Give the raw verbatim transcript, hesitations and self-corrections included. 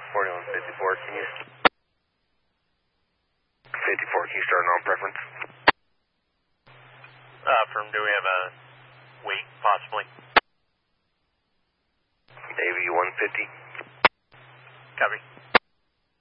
forty-one fifty-four, can you... fifty-four, can you start non-preference? Uh, from, do we have a wait, possibly? Davey, one fifty. Copy.